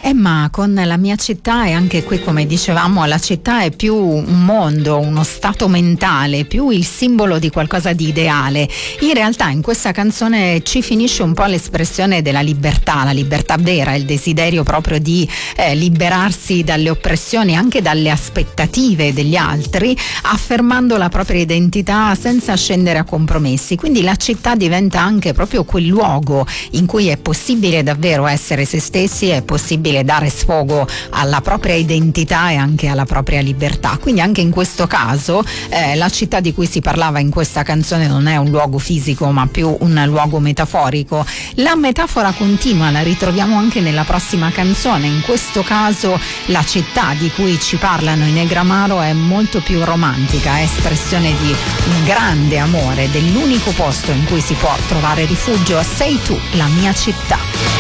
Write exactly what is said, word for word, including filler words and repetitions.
Emma con La mia città, e anche qui, come dicevamo, la città è più un mondo, uno stato mentale, più il simbolo di qualcosa di ideale. In realtà in questa canzone ci finisce un po' l'espressione della libertà, la libertà vera, il desiderio proprio di eh, liberarsi dalle oppressioni, anche dalle aspettative degli altri, affermando la propria identità senza scendere a compromessi. Quindi la città diventa anche proprio quel luogo in cui è possibile davvero essere se stessi, è possibile dare sfogo alla propria identità e anche alla propria libertà. Quindi anche in questo caso eh, la città di cui si parlava in questa canzone non è un luogo fisico, ma più un luogo metaforico. La metafora continua, la ritroviamo anche nella prossima canzone. In questo caso la città di cui ci parlano i Negramaro è molto più romantica, è espressione di un grande amore, dell'unico posto in cui si può trovare rifugio. Sei tu la mia città.